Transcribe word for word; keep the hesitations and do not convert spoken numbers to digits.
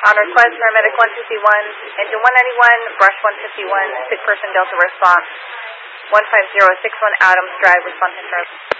On request, paramedic one fifty-one, engine one ninety-one, brush one fifty-one, sick person Delta response, one five zero six one Adams Drive, response confirmed.